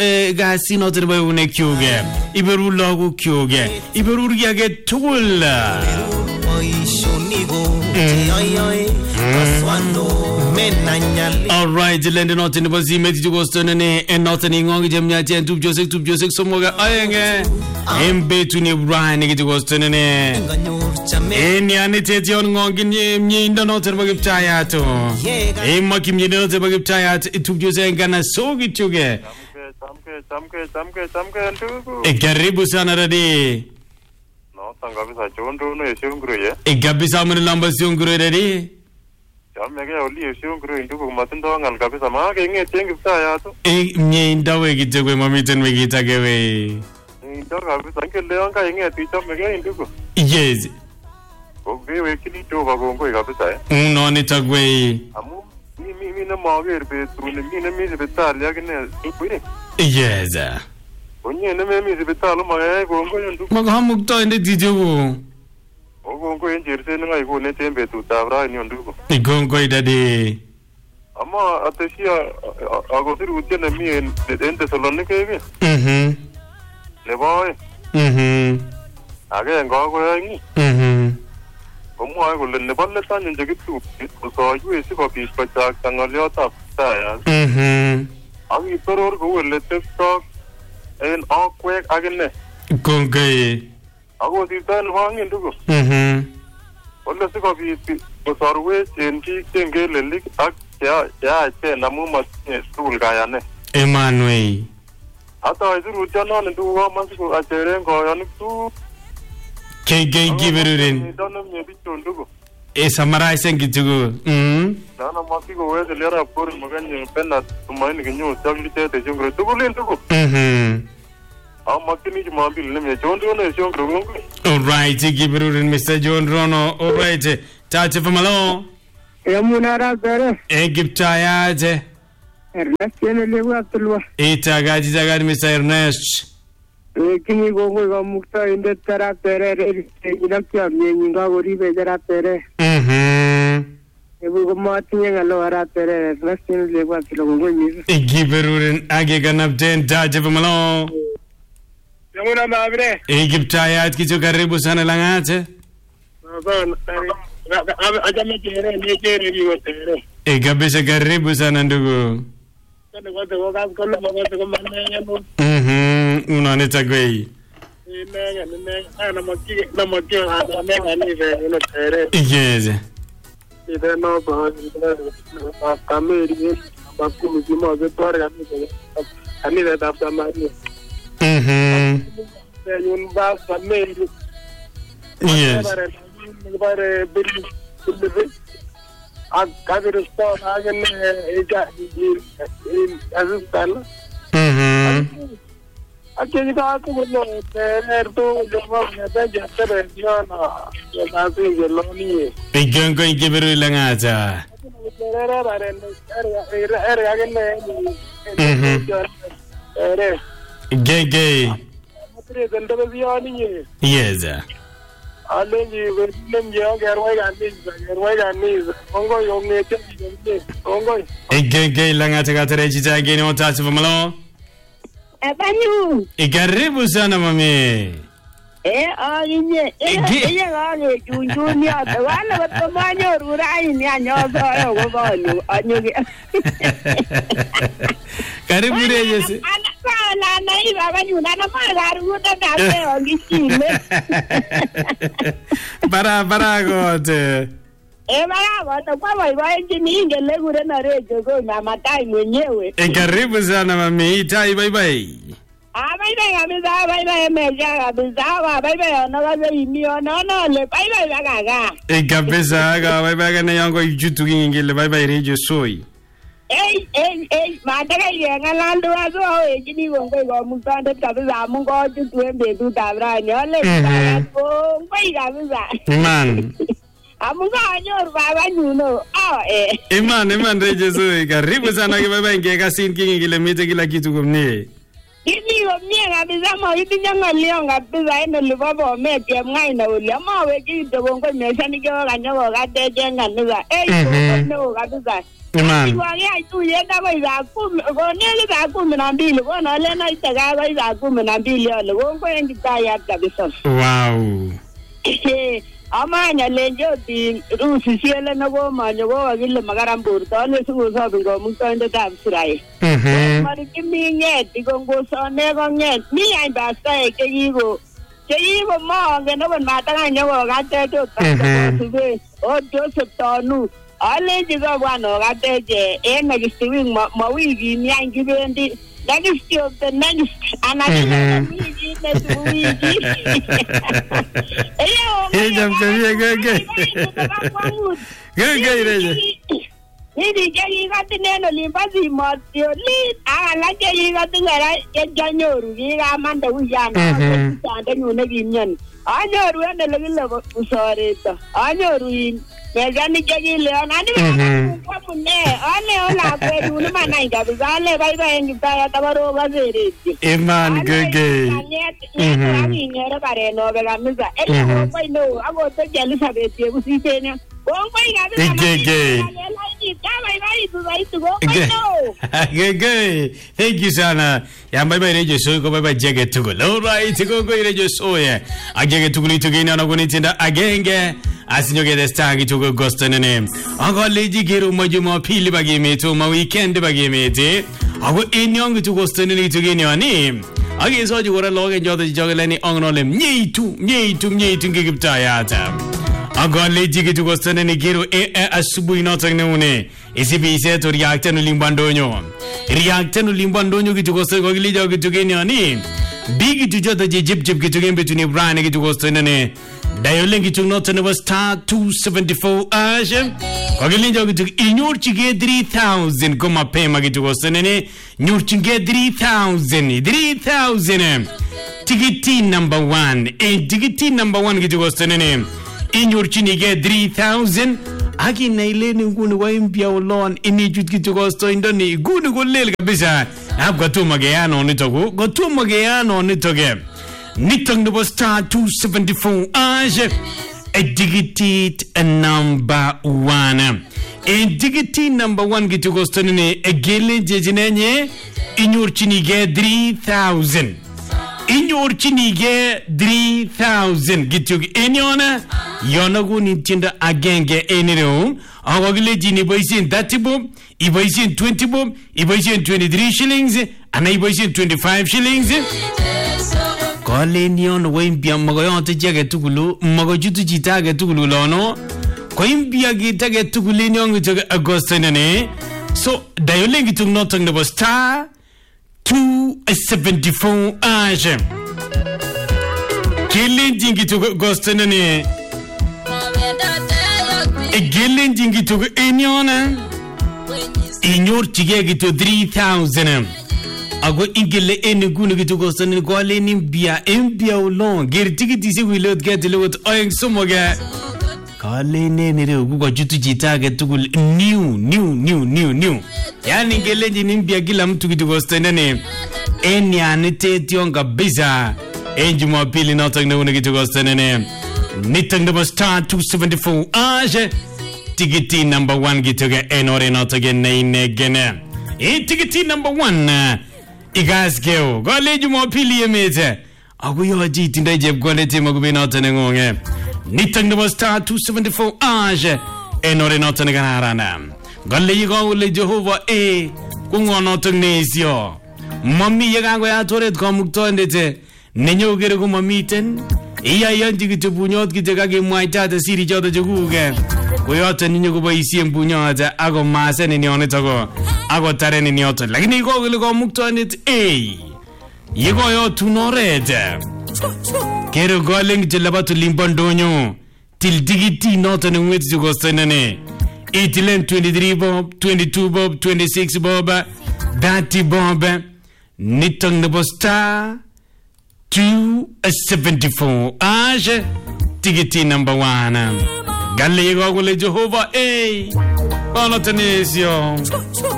Gasino to the way Kyuge, Iberu Logo Kyuge, Iberu Yage Tula. All right, Lending not in the Bazi Metigusto and not an Ingon Jamia and Joseph Somoga Ayanga, and Betuni Brian Nigitugoston and Yanity on Gongin in the Northern Bag of Tayato. A Makim Yidel Bag of Tayat, it took Jose and Gana Sogi Tuge. A Garibusana ready. No, Sangabisa John Bruno is young grey. A Gabisaman Lambas young ready. Jamega only is young grey into Matindong and Gabisama, getting a thing of Tayato. A name Daway took a moment and we get away. Don't have Uncle Leon getting a teacher again into. Yes. Okay, we can eat over Gongo Gabisa. No, it's a way. No mortgage, but the enemies of the Talian. Yes. When you enemies of the Taloma, Gongo and Mahamukto and the Dijo. Gongo and Jersen, I go net to Tavra and Yondu. The Gongo daddy. Ama at the Shia, I go through with me and the Thessalonica. The boy. Again, go away. I will never let on in the good soup. It was all you is a piece of Jack and a lot of tires. I will go and let them talk and all quick again. Gongay. I was done wrong into go. What the sick of it was always in teaching Gale and Lick. Yeah, I say Namuma school Guyane. Emmanuel. I thought I would turn on and do 1 month ago at the Rengo on 2. Give it in. A summarizing it to go. Nana Masigo, where the letter of Purim Morgan pen at to mine in you, the younger to go into go. How much can you mobile limit? John Rono is younger. All right, give it in Mr. John Rono. All right, touch of Malo. Yamunara better. Give tired. Ernest, Ita got Mr. Ernest. Kini gongo ga mukta inde tara tere ina kya nyinga gori bejara tere ebu gomati ngalo ara tere nasin lewa gongo ni giberuren age ganap den daje bamalo yamuna mabre Egyptayat kicho karibu sana langate ajame tere ne tere biwo tere gabesha karibu sana ndugu Unaneta gwei. Yes. Yes. Karibu sana mami. Inye ngane junjunia wala watomanyo rurai ni anyozo yo gobanyu anyuge. Karibu reje. Ana na iba banyu na magaru ndagape ongishime. Bara gote. Bara gote kwa baba injini ngele gure na reje go mama tai mwenyewe. Karibu sana mami. Tai bye bye. Bye kabisa bye meja kabisa bye no imio no le bye gaga kabisa ga bye na yango ijutu ngile bye rejo soy mataka yenga landu aso ejini gongo go musande kabisa mungo jutu embe tu tabra nyole ko bye kabisa man amunga anyor baba nyuno iman rejo soy karibu sana bye ngeka sin ngile mite kila kitu komni Ini mienga bizama ini nyanga lionga biza ene libobo meke mwaina uli ama weki ito gongo mesha nike waka nyogo kate jenga niza ko no kabisa Iman. Wangea tu yenda kwa za 10 kwa nini za 12 kwa na lena itaga kwa za 12 ole kwa ngitaya kabisa. Wow. Amanya lenjo di rusi siele na go manyo go agile magarambur tole su so bingo mukto inde tabsirai. Mari kimi ngeti go so ne go nget mi ai basta e ke yigo mo nge no mata nga nyo ga te to ta su o Joseph tonu ale jigo bwana ga te je e na gistiwing ma wigi mi angi bendi. That is still the next, and I didn't Mezani jagi leon ani kwa munne ale ola kwedu ni manainga bizale bye bye ngitaya tabaro bazere Iman gege ani ngere bare no bela miza ele ko no ago to Elizabeth yebusitene Gege. Thank you, Sana. Ya bye bye rejo so ko bye bye jege tugul. All right, go rejo so ya. Agege tuguli tugina na kunitinda agenge. Asinyoge the star gitugo gosto nene. Ago leji gero mojumo pili bagime to ma weekend bagime te. Ago enyong to gosto nene tugini ani. Age so ju wora loge jodo jogeleni ongnole mnyitu ngigipta yata. Ago leji gitu gostane ni gero asubuhi notagne une isibi iseto reacte no limbandonyo gitu gostane go gilija gitu geni ani bigi tujoda jip gitu gembe tuni brand gitu gostane ne dialing gitu notane was star 274 ashe go gilija gitu inyorchige 3000 koma pema gitu gostane ne nyorchige 3000 ticket number 1 ticket number 1 gitu gostane ne Inyorchini ge 3000 aki naileni nguni wa impia ulon ini jutki tukosto indoni guni kulel kabisa abga tumageyano nitoge nitong nubo star 274 ashe edigitit number 1 edigitit number 1 gitukosto nini egele jejinenye inyorchini ge 3000 Inyorchinige 3000 gityug enyona yonagu tinda agenge eniro awagile jini boisin 30 bob iboisin 20 bob iboisin 23 shillings ana iboisin 25 shillings kolenion wembia magoyote jage tugulu magojutu jitage tugulu lono koimbia gitage tugulu enyong jage agostene so dayolengi tung notang nebo star 274 age. Gelen jingi to gostene. Gelen jingi to enyona. Inyor chige to 3000. Ago ingele enegunu gitu gostene ko aleni bia empia ulon. Gertigi disi wilot get lot oyeng somoga. Kalene nire ugo jutu jitage tugul new. Yani ngeleji nimbia kila mtu kitu gostene eni anite tionga biza enjuma pili notangne une kitu gostene nitangne bo star 274 age tigiti number 1 gituga enore notage neine gene tigiti number 1 igasgeo goleji mo pili yemete aguyo jiti ndaje gwalete magube notane ngonge nitangne bo star 274 age enore notangne garana Galle yigo ule Jehova kungono tugnesio Mami yegango ya toret komukto ndete nenyo gere ko mamiten iya yanti kitubunyot kitekage mwaita siri jodo joguge koyote ninyo ko boisien bunyota ago masene ni onetago ago tarene ni oto lakini yigo ule komukto ndete yigo yo tunorete kero goleng jelabatu limbondonyo til digiti noto ne ngweti gostene Itilen 23 bob, 22 bob, 26 bob, 30 bob, nitong nebo star 274 age tigiti number 1 galle yigo gule Jehova kono tenesio